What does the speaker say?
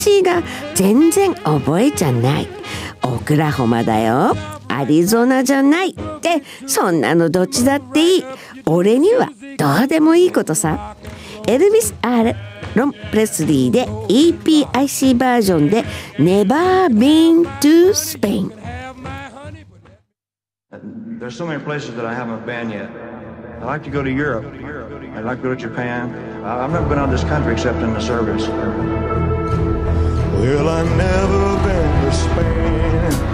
街が全然覚えじゃない。オクラホマだよ、アリゾナじゃないって、そんなのどっちだっていい。俺にはどうでもいいことさ。エルビス・アーロン・プレスリーで EPIC バージョンで Never Been to Spain。 There's so many places that I haven't been yet. I'd like to go to Europe. I'd like to go to Japan. I've never been out of this country except in the service. Well, I've never been to Spain.